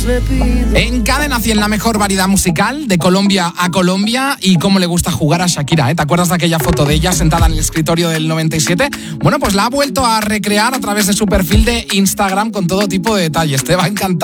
En Cadena 100, la mejor variedad musical de Colombia a Colombia. Y cómo le gusta jugar a Shakira, ¿eh? ¿Te acuerdas de aquella foto de ella sentada en el escritorio del 97? Bueno, pues la ha vuelto a recrear a través de su perfil de Instagram con todo tipo de detalles. Te va a encantar.